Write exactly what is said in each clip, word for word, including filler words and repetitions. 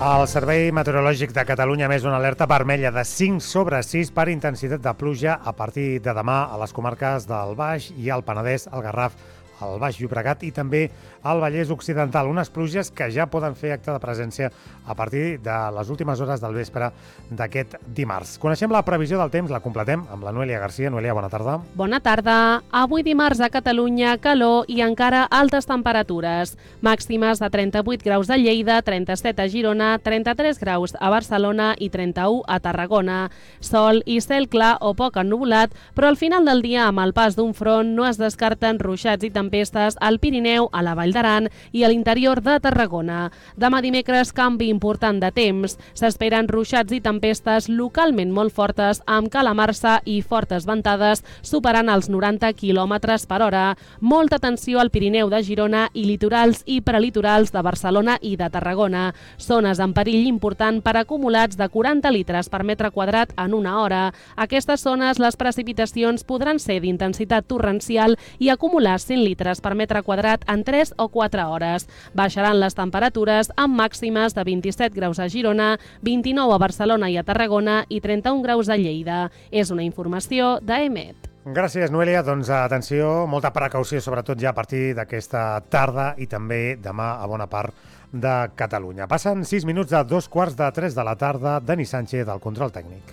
El Servei Meteorològic de Catalunya ha emès una alerta vermella de cinc sobre sis per intensitat de pluja a partir de demà a les comarques del Baix i el Penedès, el Garraf, el Baix Llobregat i també al Vallès Occidental. Unes pluges que ja poden fer acte de presència a partir de les últimes hores del vespre d'aquest dimarts. Coneixem la previsió del temps, la completem amb la Noelia Garcia. Noelia, bona tarda. Bona tarda. Avui dimarts a Catalunya, calor i encara altes temperatures. Màximes de trenta-vuit graus a Lleida, trenta-set a Girona, trenta-tres graus a Barcelona i trenta-u a Tarragona. Sol i cel clar o poc ennuvolat, però al final del dia, amb el pas d'un front, no es descarten ruixats i tempestes al Pirineu, a la Vall d'Aran i a l'interior de Tarragona. Demà dimecres, canvi important de temps. S'esperen ruixats i tempestes localment molt fortes amb calamarsa i fortes ventades superant els noranta quilòmetres per hora. Molta atenció al Pirineu de Girona i litorals i prelitorals de Barcelona i de Tarragona. Zones en perill important per acumulats de quaranta litres per metre quadrat en una hora. Aquestes zones, les precipitacions podran ser d'intensitat torrencial i acumular cent litres per metre quadrat en tres o quatre hores. Baixaran les temperatures amb màximes de vint-i-set graus a Girona, vint-i-nou a Barcelona i a Tarragona i trenta-un graus a Lleida. És una informació d'E M E T. Gràcies, Noelia. Doncs atenció, molta precaució, sobretot ja a partir d'aquesta tarda i també demà a bona part de Catalunya. Passen sis minuts de dos quarts de tres de la tarda. Dani Sánchez, del control tècnic.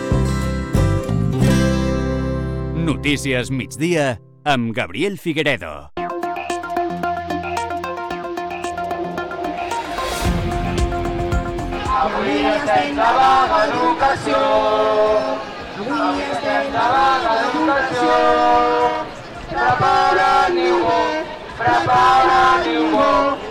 Notícies migdia amb Gabriel Figueredo. Avui estem de vaga d'educació. Avui estem de vaga d'educació. Prepara ningú, prepara ningú.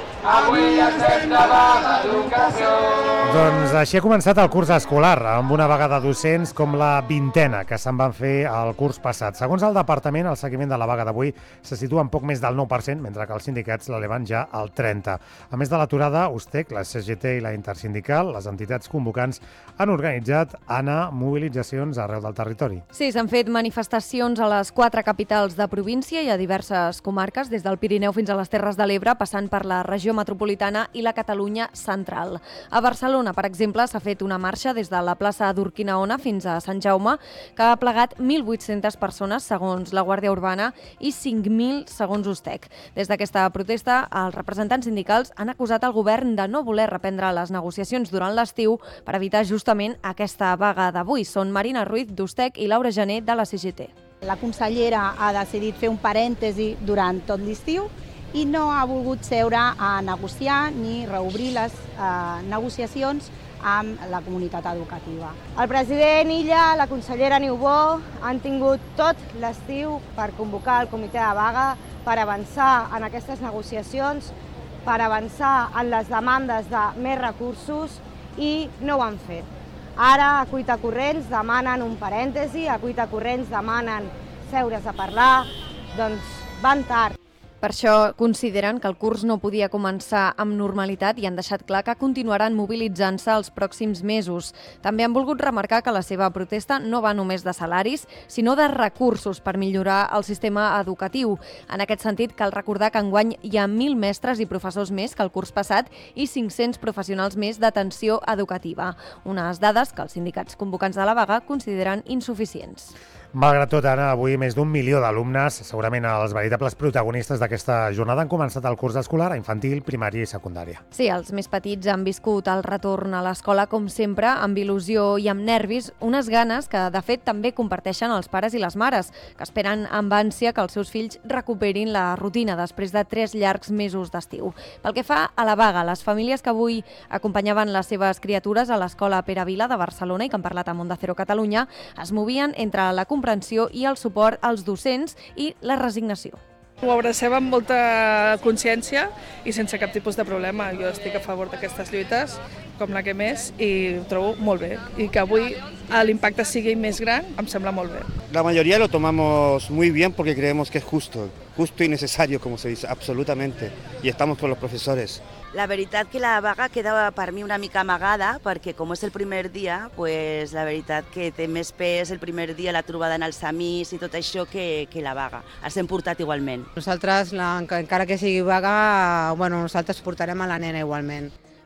Avui estem de vaga d'educació. Doncs així ha començat el curs escolar, amb una vaga de docents com la vintena que se'n van fer el curs passat. Segons el departament, el seguiment de la vaga d'avui se situa en poc més del nou per cent, mentre que els sindicats l'eleven ja al trenta per cent. A més de l'aturada, USTEC, la C G T i la Intersindical, les entitats convocants, han organitzat, Anna, mobilitzacions arreu del territori. Sí, s'han fet manifestacions a les quatre capitals de província i a diverses comarques, des del Pirineu fins a les Terres de l'Ebre, passant per la regió metropolitana i la Catalunya central. A Barcelona, per exemple, s'ha fet una marxa des de la plaça d'Urquinaona fins a Sant Jaume, que ha plegat mil vuit-centes persones, segons la Guàrdia Urbana, i cinc mil, segons USTEC. Des d'aquesta protesta, els representants sindicals han acusat el govern de no voler reprendre les negociacions durant l'estiu per evitar justament aquesta vaga d'avui. Són Marina Ruiz, d'USTEC, i Laura Gené, de la C G T. La consellera ha decidit fer un parèntesi durant tot l'estiu i no ha volgut seure a negociar ni reobrir les eh, negociacions amb la comunitat educativa. El president Illa, la consellera Niubó han tingut tot l'estiu per convocar el comitè de vaga, per avançar en aquestes negociacions, per avançar en les demandes de més recursos i no ho han fet. Ara, a cuita corrents, demanen un parèntesi, a cuita corrents demanen seure's a parlar, doncs van tard. Per això consideren que el curs no podia començar amb normalitat i han deixat clar que continuaran mobilitzant-se els pròxims mesos. També han volgut remarcar que la seva protesta no va només de salaris, sinó de recursos per millorar el sistema educatiu. En aquest sentit, cal recordar que enguany hi ha mil mestres i professors més que el curs passat i cinc-cents professionals més d'atenció educativa. Unes dades que els sindicats convocants de la vaga consideren insuficients. Malgrat tot, Anna, avui més d'un milió d'alumnes, segurament els veritables protagonistes d'aquesta jornada, han començat el curs escolar a infantil, primària i secundària. Sí, els més petits han viscut el retorn a l'escola, com sempre, amb il·lusió i amb nervis, unes ganes que, de fet, també comparteixen els pares i les mares, que esperen amb ànsia que els seus fills recuperin la rutina després de tres llargs mesos d'estiu. Pel que fa a la vaga, les famílies que avui acompanyaven les seves criatures a l'escola Pere Vila de Barcelona i que han parlat a Onda Cero Catalunya, es movien entre la comprensió i el suport als docents i la resignació. Ho abracem amb molta consciència i sense cap tipus de problema. Jo estic a favor d'aquestes lluites, com la que més, i ho trobo molt bé. I que avui l'impacte sigui més gran, em sembla molt bé. La mayoría lo tomamos muy bien porque creemos que es justo, justo y necesario, como se dice, absolutamente. Y estamos con los profesores. La veritat que la vaga queda per mi una mica amagada, perquè com és el primer dia, pues, la veritat que té més pes el primer dia la trobada en els amics i tot això que, que la vaga. Els hem portat igualment. Nosaltres, la, encara que sigui vaga, bueno, nosaltres portarem a la nena igualment.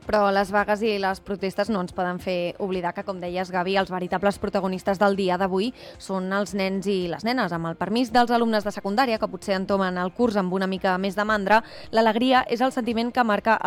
Però les vagues i les protestes no ens poden fer oblidar que, com deies, Gavi, els veritables protagonistes del dia d'avui són els nens i les nenes. Amb el permís dels alumnes de secundària, que potser entomen el curs amb una mica més de mandra, l'alegria és el sentiment que marca